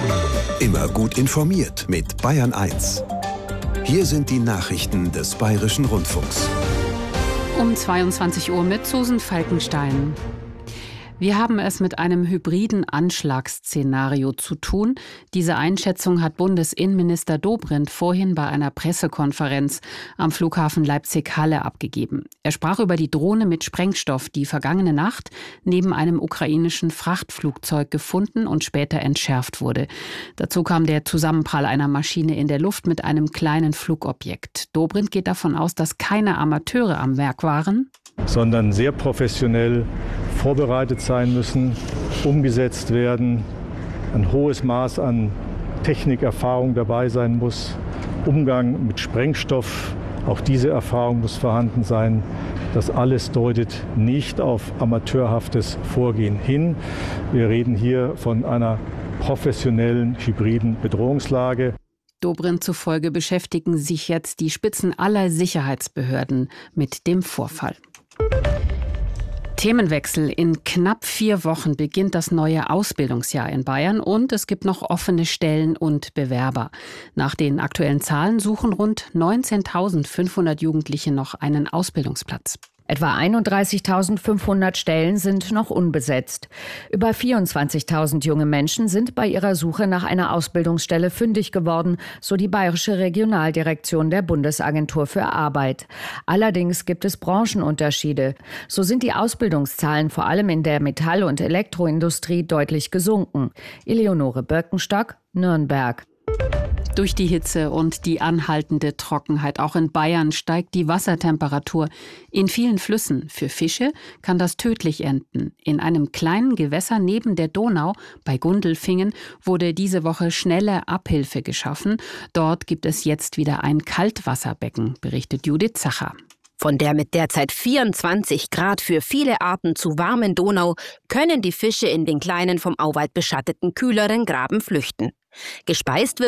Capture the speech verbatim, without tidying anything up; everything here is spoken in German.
Immer gut informiert mit Bayern eins. Hier sind die Nachrichten des Bayerischen Rundfunks. Um zweiundzwanzig Uhr mit Susan Falkenstein. Wir haben es mit einem hybriden Anschlagsszenario zu tun. Diese Einschätzung hat Bundesinnenminister Dobrindt vorhin bei einer Pressekonferenz am Flughafen Leipzig-Halle abgegeben. Er sprach über die Drohne mit Sprengstoff, die vergangene Nacht neben einem ukrainischen Frachtflugzeug gefunden und später entschärft wurde. Dazu kam der Zusammenprall einer Maschine in der Luft mit einem kleinen Flugobjekt. Dobrindt geht davon aus, dass keine Amateure am Werk waren, sondern sehr professionell vorbereitet sein müssen, umgesetzt werden, ein hohes Maß an Technikerfahrung dabei sein muss, Umgang mit Sprengstoff, auch diese Erfahrung muss vorhanden sein. Das alles deutet nicht auf amateurhaftes Vorgehen hin. Wir reden hier von einer professionellen, hybriden Bedrohungslage. Dobrindt zufolge beschäftigen sich jetzt die Spitzen aller Sicherheitsbehörden mit dem Vorfall. Themenwechsel. In knapp vier Wochen beginnt das neue Ausbildungsjahr in Bayern und es gibt noch offene Stellen und Bewerber. Nach den aktuellen Zahlen suchen rund neunzehntausendfünfhundert Jugendliche noch einen Ausbildungsplatz. Etwa einunddreißigtausendfünfhundert Stellen sind noch unbesetzt. Über vierundzwanzigtausend junge Menschen sind bei ihrer Suche nach einer Ausbildungsstelle fündig geworden, so die Bayerische Regionaldirektion der Bundesagentur für Arbeit. Allerdings gibt es Branchenunterschiede. So sind die Ausbildungszahlen vor allem in der Metall- und Elektroindustrie deutlich gesunken. Eleonore Birkenstock, Nürnberg. Durch die Hitze und die anhaltende Trockenheit auch in Bayern steigt die Wassertemperatur in vielen Flüssen. Für Fische kann das tödlich enden. In einem kleinen Gewässer neben der Donau bei Gundelfingen wurde diese Woche schnelle Abhilfe geschaffen. Dort gibt es jetzt wieder ein Kaltwasserbecken, berichtet Judith Zacher. Von der mit derzeit vierundzwanzig Grad für viele Arten zu warmen Donau können die Fische in den kleinen vom Auwald beschatteten kühleren Graben flüchten. Gespeist wird